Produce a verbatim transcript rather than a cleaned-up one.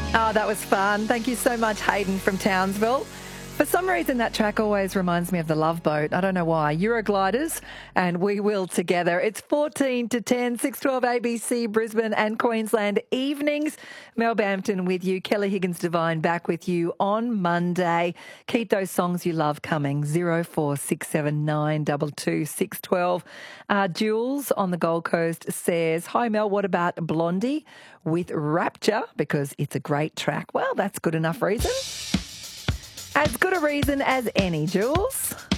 Oh, that was fun. Thank you so much, Hayden from Townsville. For some reason, that track always reminds me of the Love Boat. I don't know why. Eurogliders and We Will Together. It's fourteen to ten, six twelve A B C, Brisbane and Queensland evenings. Mel Bampton with you. Kelly Higgins-Devine back with you on Monday. Keep those songs you love coming. zero four six seven nine two two six one two. Uh, Jules on the Gold Coast says, hi Mel, what about Blondie with Rapture? Because it's a great track. Well, that's good enough reason. As good a reason as any, Jules.